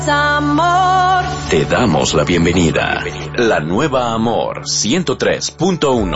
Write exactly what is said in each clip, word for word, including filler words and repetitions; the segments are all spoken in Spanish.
Amor. Te damos la bienvenida. La nueva Amor ciento tres punto uno.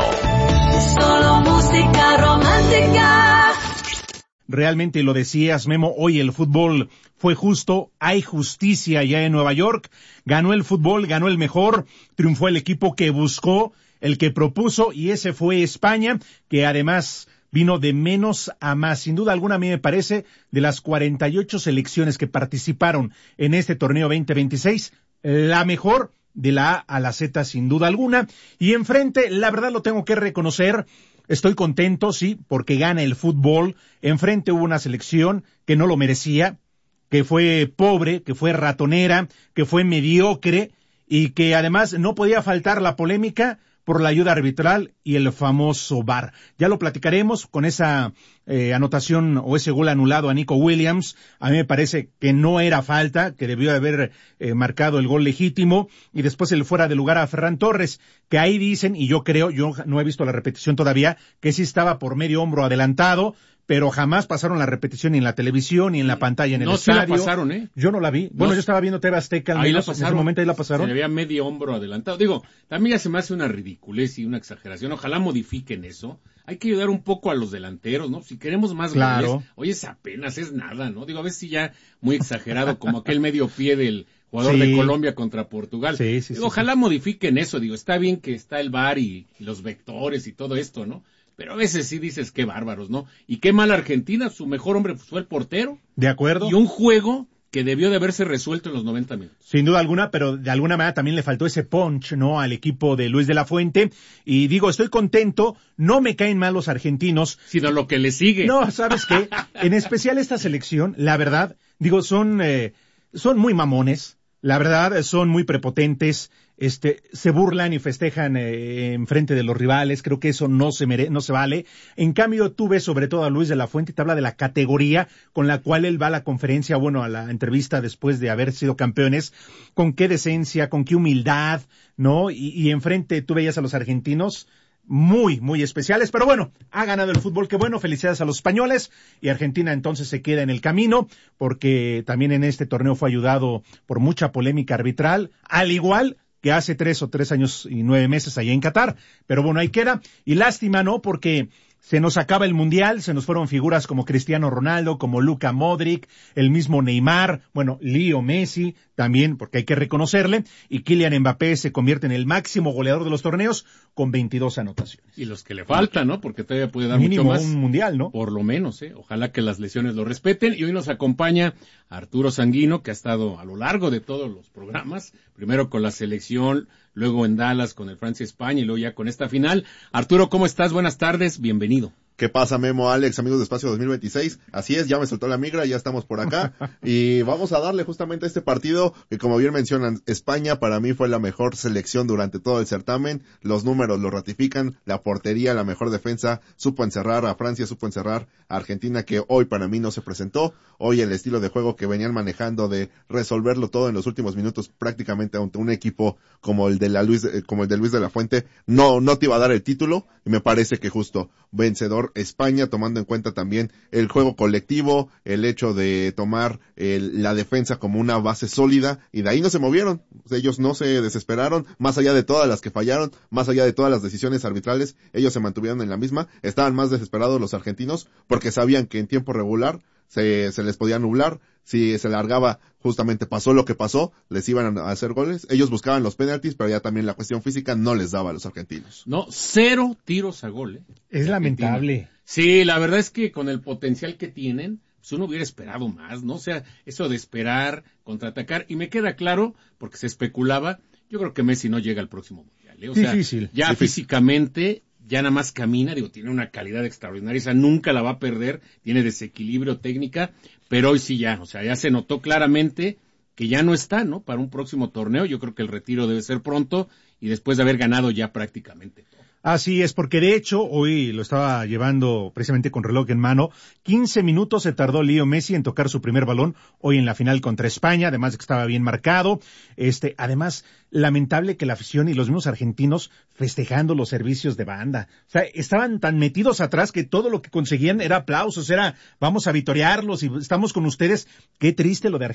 Solo música romántica. Realmente lo decías, Memo, hoy el fútbol fue justo, hay justicia ya en Nueva York, ganó el fútbol, ganó el mejor, triunfó el equipo que buscó, el que propuso, y ese fue España, que además vino de menos a más. Sin duda alguna, a mí me parece, de las cuarenta y ocho selecciones que participaron en este torneo veinte veintiséis, la mejor de la A a la Z, sin duda alguna. Y enfrente, la verdad lo tengo que reconocer, estoy contento, sí, porque gana el fútbol. Enfrente hubo una selección que no lo merecía, que fue pobre, que fue ratonera, que fue mediocre, y que además no podía faltar la polémica por la ayuda arbitral y el famoso V A R. Ya lo platicaremos con esa eh, anotación o ese gol anulado a Nico Williams. A mí me parece que no era falta, que debió haber eh, marcado el gol legítimo, y después el fuera de lugar a Ferran Torres, que ahí dicen, y yo creo, yo no he visto la repetición todavía, que sí estaba por medio hombro adelantado, pero jamás pasaron la repetición ni en la televisión ni en la pantalla en el no, estadio. No, sí la pasaron, ¿eh? Yo no la vi. Bueno, no, yo estaba viendo T V Azteca, al ahí menos, la pasaron. En ese momento ahí la pasaron. Se le veía medio hombro adelantado. Digo, también ya se me hace una ridiculez y una exageración. Ojalá modifiquen eso. Hay que ayudar un poco a los delanteros, ¿no? Si queremos más claro. goles, oye, es apenas, es nada, ¿no? Digo, a ver si ya muy exagerado, como aquel medio pie del jugador sí. de Colombia contra Portugal. Sí, sí, digo, sí, ojalá sí. modifiquen eso. Digo, está bien que está el V A R y, y los vectores y todo esto, ¿no? Pero a veces sí dices, qué bárbaros, ¿no? Y qué mal Argentina, su mejor hombre fue el portero. De acuerdo. Y un juego que debió de haberse resuelto en los noventa minutos. Sin duda alguna, pero de alguna manera también le faltó ese punch, ¿no? Al equipo de Luis de la Fuente. Y digo, estoy contento, no me caen mal los argentinos. Sino lo que le sigue. No, ¿sabes qué? En especial esta selección, la verdad, digo, son, eh, son muy mamones. La verdad, son muy prepotentes, este, se burlan y festejan eh, en frente de los rivales. Creo que eso no se mere, no se vale. En cambio, tú ves sobre todo a Luis de la Fuente y te habla de la categoría con la cual él va a la conferencia, bueno, a la entrevista después de haber sido campeones. Con qué decencia, con qué humildad, ¿no? Y, y enfrente tú veías a los argentinos muy, muy especiales, pero bueno, ha ganado el fútbol, qué bueno, felicidades a los españoles, y Argentina entonces se queda en el camino, porque también en este torneo fue ayudado por mucha polémica arbitral, al igual que hace tres o tres años y nueve meses allá en Qatar, pero bueno, ahí queda, y lástima, ¿no?, porque se nos acaba el Mundial, se nos fueron figuras como Cristiano Ronaldo, como Luka Modric, el mismo Neymar, bueno, Leo Messi, también, porque hay que reconocerle, y Kylian Mbappé se convierte en el máximo goleador de los torneos con veintidós anotaciones. Y los que le faltan, ¿no? Porque todavía puede dar mínimo mucho más. Un mundial, ¿no? Por lo menos, ¿eh? Ojalá que las lesiones lo respeten. Y hoy nos acompaña Arturo Sanguino, que ha estado a lo largo de todos los programas, primero con la selección, luego en Dallas con el Francia-España y luego ya con esta final. Arturo, ¿cómo estás? Buenas tardes, bienvenido. ¿Qué pasa, Memo, Alex, amigos de Espacio dos mil veintiséis? Así es, ya me soltó la migra, ya estamos por acá y vamos a darle justamente a este partido que, como bien mencionan, España para mí fue la mejor selección durante todo el certamen, los números lo ratifican, la portería, la mejor defensa, supo encerrar a Francia, supo encerrar a Argentina, que hoy para mí no se presentó. Hoy el estilo de juego que venían manejando de resolverlo todo en los últimos minutos prácticamente ante un equipo como el de la Luis, como el de Luis de la Fuente, no, no te iba a dar el título, y me parece que justo vencedor España, tomando en cuenta también el juego colectivo, el hecho de tomar el, la defensa como una base sólida, y de ahí no se movieron, ellos no se desesperaron, más allá de todas las que fallaron, más allá de todas las decisiones arbitrales, ellos se mantuvieron en la misma, estaban más desesperados los argentinos, porque sabían que en tiempo regular se, se les podía nublar, si se largaba, justamente pasó lo que pasó, les iban a hacer goles, ellos buscaban los penaltis, pero ya también la cuestión física no les daba a los argentinos. No, cero tiros a gol, ¿eh? Es lamentable. Sí, la verdad es que con el potencial que tienen, pues uno hubiera esperado más, ¿no? O sea, eso de esperar, contraatacar, y me queda claro, porque se especulaba, yo creo que Messi no llega al próximo Mundial, ¿eh? O sea, difícil, ya difícil. Físicamente, ya nada más camina, digo, tiene una calidad extraordinaria, esa nunca la va a perder, tiene desequilibrio técnica, pero hoy sí ya, o sea, ya se notó claramente que ya no está, ¿no? Para un próximo torneo, yo creo que el retiro debe ser pronto, y después de haber ganado ya prácticamente todo. Así es, porque de hecho, hoy lo estaba llevando precisamente con reloj en mano, quince minutos se tardó Leo Messi en tocar su primer balón, hoy en la final contra España, además de que estaba bien marcado, este, además, lamentable que la afición y los mismos argentinos festejando los servicios de banda, o sea, estaban tan metidos atrás que todo lo que conseguían era aplausos, era, vamos a vitorearlos y estamos con ustedes, qué triste lo de Argentina.